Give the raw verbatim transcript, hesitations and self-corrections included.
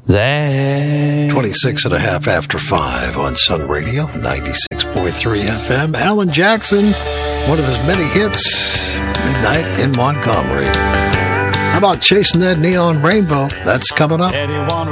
There. twenty-six and a half after five on Sun Radio, ninety-six point three F M. Alan Jackson, one of his many hits, Midnight in Montgomery. How about Chasing That Neon Rainbow? That's coming up.